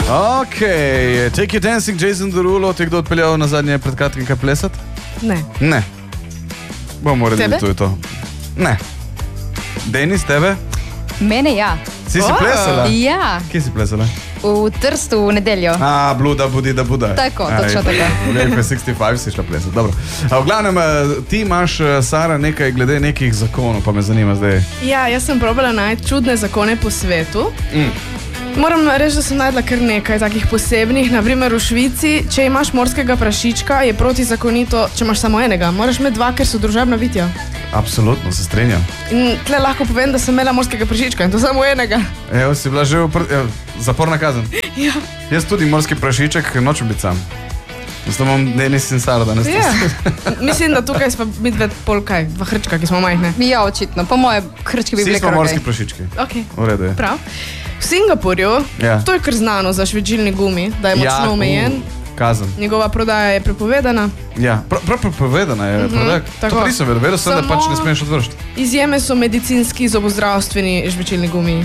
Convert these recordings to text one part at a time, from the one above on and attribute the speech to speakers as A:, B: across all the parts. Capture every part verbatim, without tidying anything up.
A: Ok, Take You Dancing, Jason Derulo, ti kdo odpeljal na zadnje pred kratkim kaj plesat?
B: Ne.
A: Ne. Bomo redili, to je to. Ne. Denis, tebe?
C: Mene ja.
A: Si si plesala?
C: Ja.
A: Kje si plesala?
C: V Trstu v nedeljo.
A: A, bluda, budi, da buda.
C: Tako, točno tako.
A: V F šestdeset pet si šla plesati, dobro. A v glavnem, ti imaš, Sara, nekaj glede nekih zakonov, pa me zanima zdaj.
B: Ja, jaz sem probala najti čudne zakone po svetu.
A: Mm.
B: Moram reči, da sem najdla kar nekaj takih posebnih. Naprimer v Švici, če imaš morskega prašička, je protizakonito, če imaš samo enega. Moraš imeti dva, ker so družabna bitja.
A: Absolutno, se strenjam.
B: In tle lahko povem, da sem imela morskega prašička in to samo enega.
A: Evo, si bila že v pr... Evo, zaporna kazen.
B: Ja.
A: Jaz tudi morski prašiček, nočem biti sam. Zato imam Denis in Sara danes.
B: Ja. Mislim, da tukaj smo mi dve pol kaj, dva hrčka, ki smo majhne.
C: Ja, očitno. Po moje hrčke bi bile
A: Vsi smo
C: kar
A: morski
C: okej.
A: prašički.
B: Ok,
A: V redu je.
B: prav. V Singapurju,
A: Ja.
B: to je kar znano za švečilni gumi, da je močno omejen.
A: uh, kazen.
B: Njegova prodaja je prepovedana.
A: Ja, prav prav prepovedana je.
B: Mhm,
A: prodaja.
B: tako.
A: To pa nisem vedel, vedel sem, da
B: Samo-
A: pač ne smeš odvršiti.
B: Izjeme so medicinski, zobozdravstveni žvečilni gumi.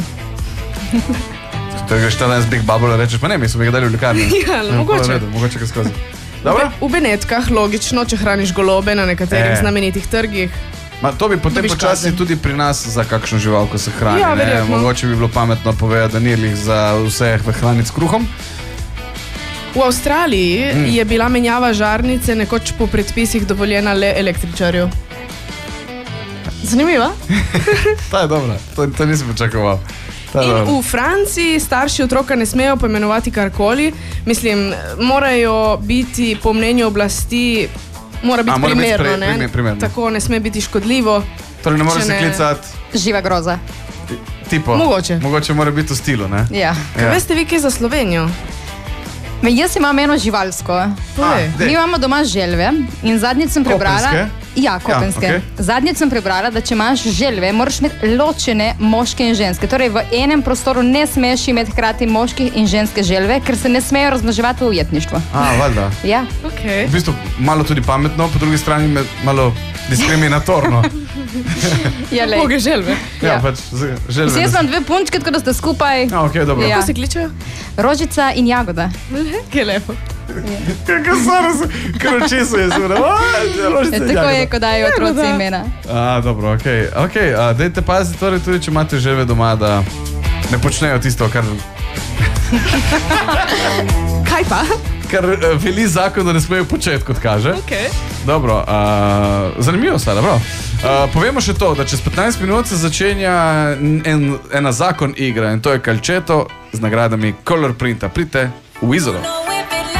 A: To greš ta danes Big Bubble, rečeš, pa ne, mi smo ga dali v lekarni.
B: Ja, mogoče.
A: v redu, mogoče kaj skozi. Dobro?
B: V Benetkah, logično, če hraniš golobe na nekaterih
A: E.
B: znamenitih trgih.
A: Ma, to bi potem
B: Dobiš
A: počasi
B: kazen.
A: tudi pri nas za kakšno živalko se hrani.
B: Ja,
A: ne?
B: verjetno.
A: Mogoče bi bilo pametno povedati, da ni lih za vse hraniti s kruhom.
B: V Avstraliji mm. je bila menjava žarnice nekoč po predpisih dovoljena le električarju. Zanimivo?
A: Ta je dobra, to, to nisem pričakoval. Ta je
B: In
A: dobra.
B: v Franciji starši otroka ne smejo poimenovati karkoli. Mislim, morajo biti po mnenju oblasti, mora biti
A: A, mora biti
B: primerno,
A: spre-
B: ne?
A: primer- primerno.
B: Tako ne sme biti škodljivo.
A: Torej ne moreš
B: če
A: se
B: ne-
A: klicati
C: Živa groza.
A: tipo.
B: Mogoče.
A: Mogoče mora biti v stilu, ne?
C: Ja.
B: Kaj veste vi, kaj za Slovenijo?
C: Me, jaz imam eno živalsko.
B: Povej.
A: Dej.
C: Mi imamo doma želve in zadnjič sem prebrala...
A: Kopenske?
C: Ja, kopenske.
A: Ja,
C: Ja,
A: okej.
C: okay. Zadnjič sem prebrala, da če imaš želve, moraš imeti ločene moške in ženske. Torej v enem prostoru ne smeš imeti hkrati moških in ženske želve, ker se ne smejo razmnoževati v ujetništvu.
A: A, valjda.
C: Ja.
B: Okay.
A: V bistvu malo tudi pametno, po drugi strani me malo diskriminatorno.
C: Ja, lej.
B: Boge želve.
A: Ja,
C: Ja.
A: pač z- želve.
C: Vsi jaz imam dve punčke, tako da ste skupaj.
A: A, ok, dobro.
C: Ja.
B: Kako se kličejo?
C: Rožica in jagoda.
B: Kaj lepo.
A: Kako Sara se, kar oči se je zura.
C: E, tako je, ko dajo otroci
B: Jagoda.
C: imena.
A: A, dobro, ok. Ok, a, dajte paziti, torej tudi, če imate želve doma, da ne počnejo tisto, kar,
B: Kaj pa?
A: kar eh, veli zakon, da ne smejo početi, kot kaže.
B: Okay.
A: Dobro, a, zanimivo, Sara, bravo. A, povemo še to, da čez petnajst minut se začenja en, ena zakon igra in to je Calceto z nagradami Color Printa. Pridite v Izolo.